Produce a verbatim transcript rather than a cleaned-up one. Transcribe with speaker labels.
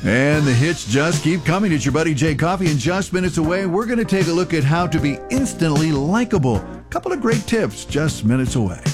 Speaker 1: And the hits just keep coming. It's your buddy Jay Coffee, and just minutes away, we're going to take a look at how to be instantly likable. A couple of great tips just minutes away.